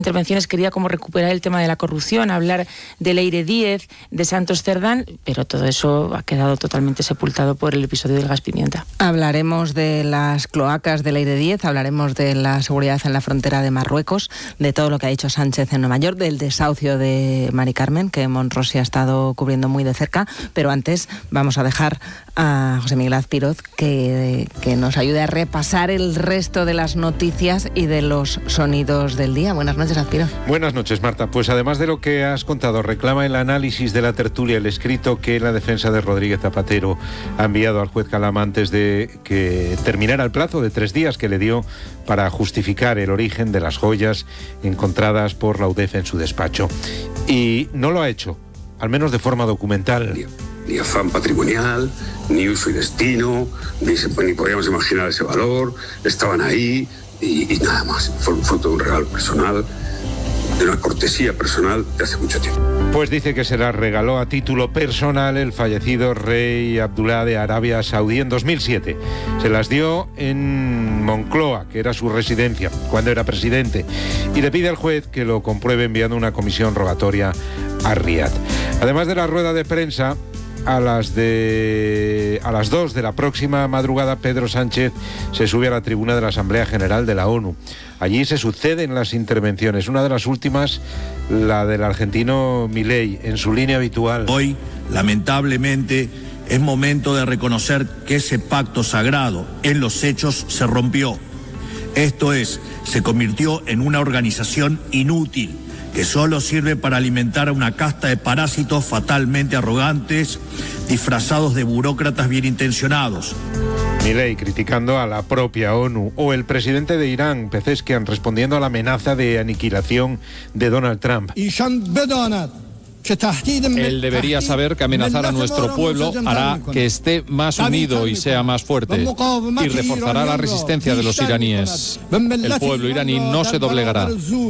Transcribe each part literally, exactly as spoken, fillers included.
intervenciones quería como recuperar el tema de la corrupción, hablar de Leire Díez, de Santos Cerdán, pero todo eso ha quedado totalmente sepultado por el episodio del gas pimienta. Hablaremos de las cloacas de Leire Díez, hablaremos de la seguridad en la frontera de Marruecos, de todo lo que ha dicho Sánchez en Nueva York, del desahucio de Mari Carmen, que Monrosi ha estado cubriendo muy de cerca, pero antes vamos a dejar a José Miguel Azpiroz que, que nos ayude a repasar el resto de las noticias y de los sonidos del día. Buenas noches, Azpiroz. Buenas noches, Marta. Pues además de lo que has contado, reclama el análisis de la tertulia, el escrito que la defensa de Rodríguez Zapatero ha enviado al juez Calama antes de que terminara el plazo de tres días que le dio para justificar el origen de las joyas encontradas por la U D E F en su despacho. Y no lo ha hecho, al menos de forma documental. Ni, ni afán patrimonial, ni uso y destino, ni, se, ni podíamos imaginar ese valor, estaban ahí y, y nada más. Fue, fue todo un regalo personal, de una cortesía personal de hace mucho tiempo. Pues dice que se las regaló a título personal el fallecido rey Abdulá de Arabia Saudí en dos mil siete. Se las dio en Moncloa, que era su residencia cuando era presidente, y le pide al juez que lo compruebe enviando una comisión rogatoria a Riad. Además de la rueda de prensa, a las de a las dos de la próxima madrugada, Pedro Sánchez se sube a la tribuna de la Asamblea General de la ONU. Allí se suceden las intervenciones. Una de las últimas, la del argentino Milei, en su línea habitual. Hoy, lamentablemente, es momento de reconocer que ese pacto sagrado en los hechos se rompió. Esto es, se convirtió en una organización inútil, que solo sirve para alimentar a una casta de parásitos fatalmente arrogantes, disfrazados de burócratas bien intencionados. Milei criticando a la propia ONU, o el presidente de Irán, Pezeshkian, respondiendo a la amenaza de aniquilación de Donald Trump. Él debería saber que amenazar a nuestro pueblo hará que esté más unido y sea más fuerte, y reforzará la resistencia de los iraníes. El pueblo iraní no se doblegará.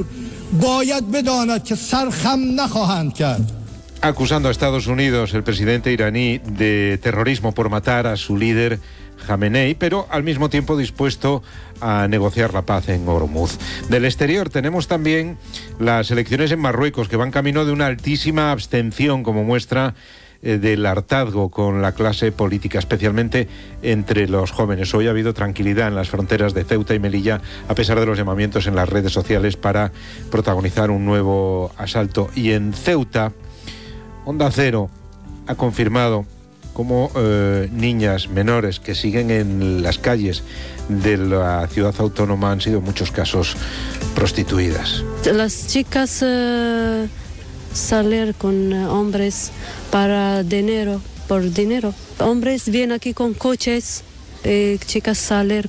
Acusando a Estados Unidos, el presidente iraní, de terrorismo por matar a su líder Jamenei, pero al mismo tiempo dispuesto a negociar la paz en Hormuz. Del exterior tenemos también las elecciones en Marruecos, que van camino de una altísima abstención, como muestra eh, del hartazgo con la clase política, especialmente entre los jóvenes. Hoy ha habido tranquilidad en las fronteras de Ceuta y Melilla, a pesar de los llamamientos en las redes sociales para protagonizar un nuevo asalto. Y en Ceuta, Onda Cero ha confirmado como eh, niñas menores que siguen en las calles de la ciudad autónoma han sido en muchos casos prostituidas. Las chicas uh, salen con hombres para dinero, por dinero. Hombres vienen aquí con coches, eh, chicas salen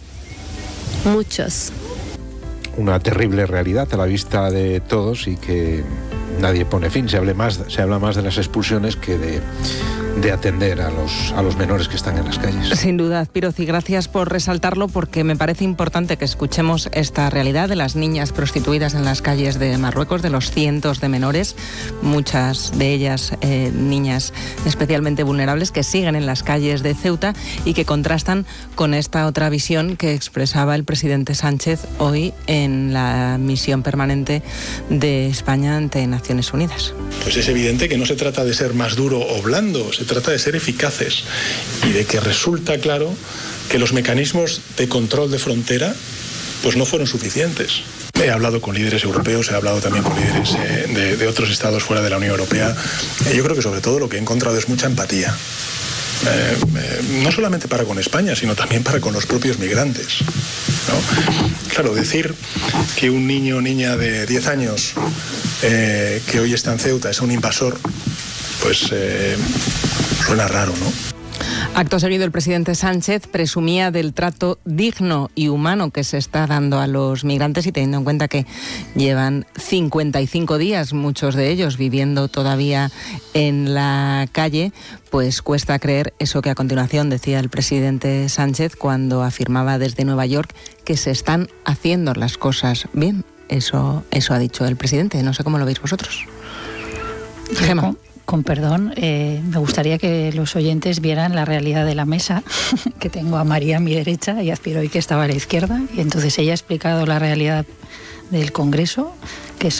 muchas. Una terrible realidad a la vista de todos y que nadie pone fin. Se habla más, se habla más de las expulsiones que de, de atender a los, a los menores que están en las calles. Sin duda, Azpiroz, y gracias por resaltarlo, porque me parece importante que escuchemos esta realidad de las niñas prostituidas en las calles de Marruecos, de los cientos de menores, muchas de ellas eh, niñas especialmente vulnerables, que siguen en las calles de Ceuta y que contrastan con esta otra visión que expresaba el presidente Sánchez hoy en la misión permanente de España ante Naciones Unidas. Pues es evidente que no se trata de ser más duro o blando, se trata de ser eficaces y de que resulta claro que los mecanismos de control de frontera pues no fueron suficientes. He hablado con líderes europeos, he hablado también con líderes eh, de, de otros estados fuera de la Unión Europea. Eh, yo creo que sobre todo lo que he encontrado es mucha empatía. Eh, eh, no solamente para con España, sino también para con los propios migrantes, ¿no? Claro, decir que un niño o niña de diez años eh, que hoy está en Ceuta es un invasor, pues eh, suena raro, ¿no? Acto seguido, el presidente Sánchez presumía del trato digno y humano que se está dando a los migrantes, y teniendo en cuenta que llevan cincuenta y cinco días, muchos de ellos viviendo todavía en la calle, pues cuesta creer eso que a continuación decía el presidente Sánchez cuando afirmaba desde Nueva York que se están haciendo las cosas bien. Eso, eso ha dicho el presidente. No sé cómo lo veis vosotros. Gemma. Con perdón, eh, me gustaría que los oyentes vieran la realidad de la mesa, que tengo a María a mi derecha y a Azpiroz que estaba a la izquierda, y entonces ella ha explicado la realidad del Congreso, que es